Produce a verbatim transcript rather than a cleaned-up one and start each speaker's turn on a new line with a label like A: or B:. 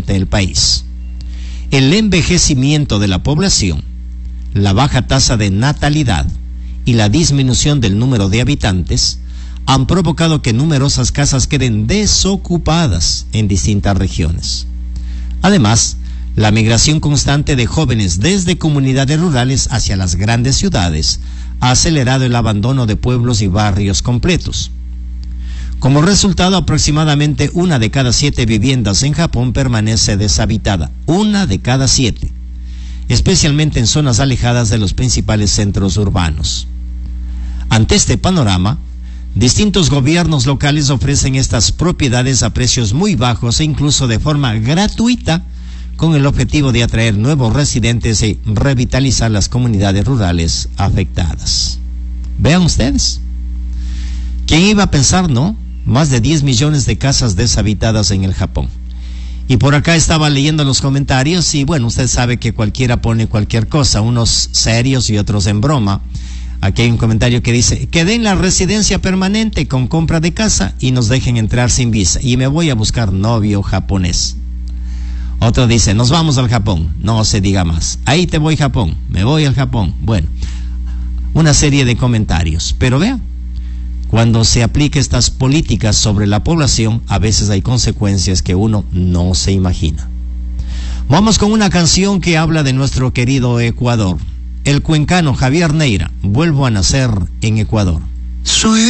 A: enfrenta el país. El envejecimiento de la población, la baja tasa de natalidad y la disminución del número de habitantes han provocado que numerosas casas queden desocupadas en distintas regiones. Además, la migración constante de jóvenes desde comunidades rurales hacia las grandes ciudades ha acelerado el abandono de pueblos y barrios completos. Como resultado, aproximadamente una de cada siete viviendas en Japón permanece deshabitada, una de cada siete, especialmente en zonas alejadas de los principales centros urbanos. Ante este panorama, distintos gobiernos locales ofrecen estas propiedades a precios muy bajos e incluso de forma gratuita, con el objetivo de atraer nuevos residentes y revitalizar las comunidades rurales afectadas. Vean ustedes. ¿Quién iba a pensar, no? Más de diez millones de casas deshabitadas en el Japón. Y por acá estaba leyendo los comentarios y bueno, usted sabe que cualquiera pone cualquier cosa, unos serios y otros en broma. Aquí hay un comentario que dice, que den la residencia permanente con compra de casa y nos dejen entrar sin visa y me voy a buscar novio japonés. Otro dice, nos vamos al Japón, no se diga más. Ahí te voy Japón, me voy al Japón. Bueno, una serie de comentarios. Pero vea, cuando se aplica estas políticas sobre la población, a veces hay consecuencias que uno no se imagina. Vamos con una canción que habla de nuestro querido Ecuador. El cuencano Javier Neira, vuelvo a nacer en Ecuador.
B: Soy